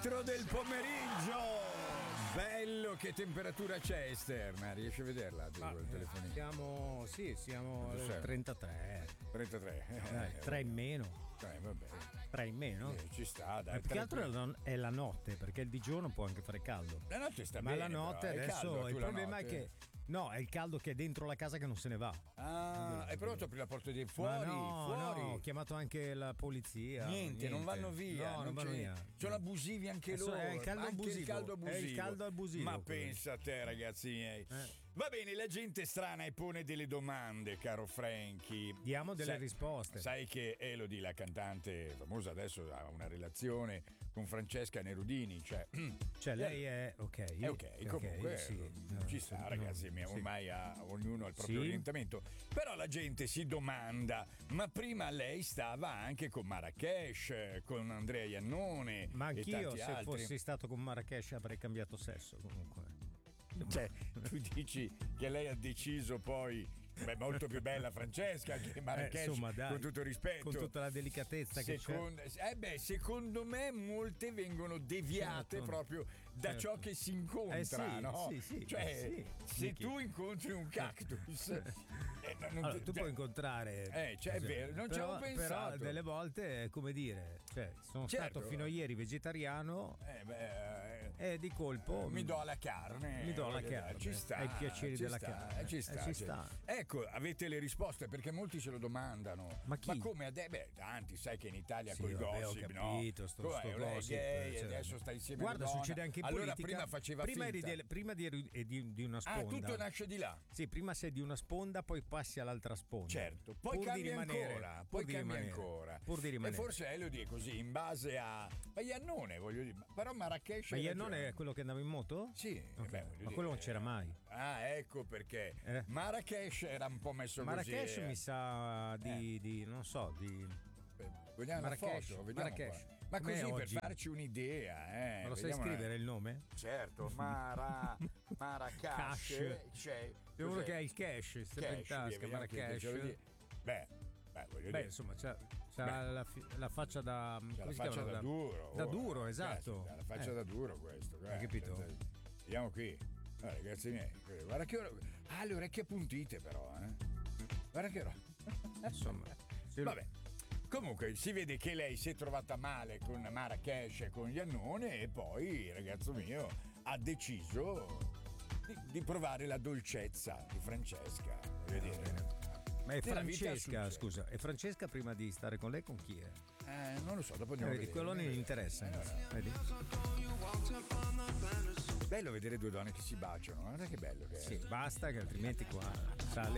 4 del pomeriggio. Bello, che temperatura c'è esterna? Riesci a vederla? Il telefonino? Siamo al 33. 33. 3 in meno. Vabbè. 3 in meno? Ci sta, dai. Più che altro è la notte, perché il di giorno può anche fare caldo. La notte sta ma bene. Ma la notte però, adesso il problema notte. è che no, è il caldo che è dentro la casa che non se ne va. Ah, hai provato a aprire la porta di fuori? No, ho chiamato anche la polizia. Niente, non vanno via. No, non vanno via. Sono abusivi anche loro. È il caldo anche abusivo. Il caldo abusivo. È il caldo abusivo. Ma pensa a te, ragazzi miei. Va bene, la gente è strana e pone delle domande, caro Frankie. Diamo delle risposte. Sai che Elodie, la cantante famosa, adesso ha una relazione con Francesca Nerudini, cioè lei è ok. È ok, comunque sì. Ci sta, ragazzi, ormai ognuno ha il proprio orientamento. Però la gente si domanda, ma prima lei stava anche con Marrakesh, con Andrea Iannone. Ma anch'io, e se altri. fossi stato con Marrakesh, avrei cambiato sesso comunque. Cioè, tu dici che lei ha deciso poi. Beh, molto più bella Francesca che Marrakesh, insomma, dai, con tutto il rispetto, con tutta la delicatezza che c'è. Secondo me molte vengono deviate proprio da ciò che si incontra, no? Cioè, se tu incontri un cactus, allora, tu puoi incontrare, è vero, non ci avevo pensato. Però delle volte, come dire, sono stato fino a ieri vegetariano e di colpo mi do alla carne. Ci sta, ai piaceri della carne. Ci sta. Ecco, avete le risposte, perché molti se lo domandano. Ma chi? Ma come tanti, sai che in Italia col gossip, ho capito, sto gossip, gay, adesso sta insieme guarda, alla donna. succede anche in allora politica. Prima faceva prima finta. eri di una sponda. Tutto nasce di là. Sì, prima sei di una sponda, poi passi all'altra sponda. Certo, poi cambi ancora. Poi cambi ancora. Pur di rimanere. E forse Elodie è così, in base a Iannone, voglio dire. Però Marrakesh. Ma Iannone è quello che andava in moto? Sì. Okay. Ma quello non c'era mai. Ecco perché. Marrakesh era un po' messo Marrakesh così. mi sa di non so, di Vediamo Marrakesh, la foto, vediamo Marrakesh. qua. Ma così per oggi? farci un'idea, Ma lo sai scrivere il nome? Certo, Marrakesh. C'è uno che ha il cash, sempre in tasca, Marrakesh. Beh, voglio dire. Insomma, c'ha la faccia da la faccia da duro. Da duro, esatto. La faccia da duro questo. Hai capito? Vediamo qui. Ragazzi miei, guarda che le orecchie appuntite però, Guarda che insomma. Vabbè. Comunque si vede che lei si è trovata male con Marrakesh e con Iannone e poi, ragazzo mio, ha deciso di provare la dolcezza di Francesca. Voglio dire. Ma è Francesca, scusa, è Francesca prima di stare con lei con chi è? Non lo so, dopo andiamo a vedere. Quello ne interessa. Vedi? Bello vedere due donne che si baciano, guarda che bello che è. Sì, basta che altrimenti qua sale